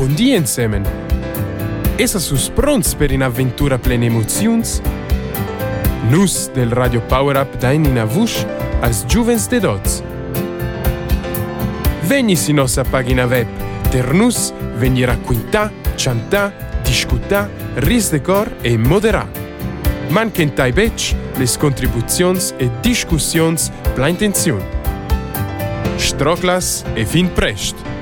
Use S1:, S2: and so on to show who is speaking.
S1: buondì insieme. Essa sus pronts per un'avventura plena emozions? Nus del Radio Power Up dain in avush als giuvens de dots. Vegni si nostra pagina web, ter nus vegni racquintà, ciantà, discutà, ris de cor e moderà. Manquentai bec les contribuzions e discussions pla intenzione. Stroclas e fin prest.